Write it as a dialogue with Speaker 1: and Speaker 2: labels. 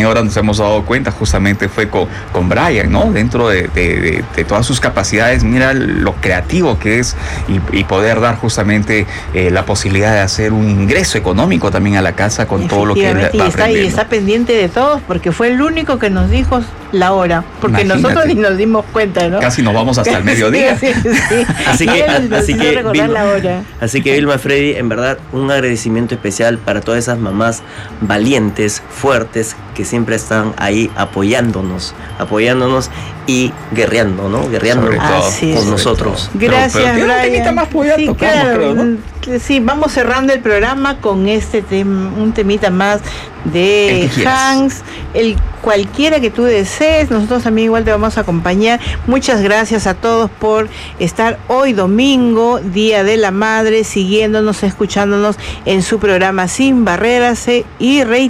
Speaker 1: también ahora nos hemos dado cuenta, justamente fue con Brian, ¿no? Dentro de todas sus capacidades, mira lo creativo que es y poder dar justamente la posibilidad de hacer un ingreso económico también a la casa con todo lo que él va aprendiendo.
Speaker 2: Y está pendiente de todos porque fue el único que nos dijo la hora, porque
Speaker 1: Imagínate.
Speaker 2: nosotros ni nos dimos cuenta, ¿no?
Speaker 1: Casi nos vamos hasta el mediodía.
Speaker 2: Sí.
Speaker 3: Así que
Speaker 2: Vilma,
Speaker 3: Freddy, en verdad un agradecimiento especial para todas esas mamás valientes, fuertes, que siempre están ahí apoyándonos y guerreando, ¿no? Guerreando con nosotros.
Speaker 2: Gracias,
Speaker 1: pero
Speaker 2: Brian.
Speaker 1: Un temita más tocamos, creo, ¿no?
Speaker 2: Sí, vamos cerrando el programa con un temita más de Hans, cualquiera que tú desees. Nosotros también igual te vamos a acompañar. Muchas gracias a todos por estar hoy domingo, Día de la Madre, siguiéndonos, escuchándonos en su programa Sin Barreras y